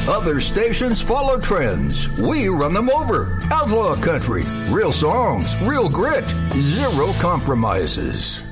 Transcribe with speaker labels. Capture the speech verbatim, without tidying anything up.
Speaker 1: Other stations follow trends. We run them over. Outlaw country. Real songs. Real grit. Zero compromises.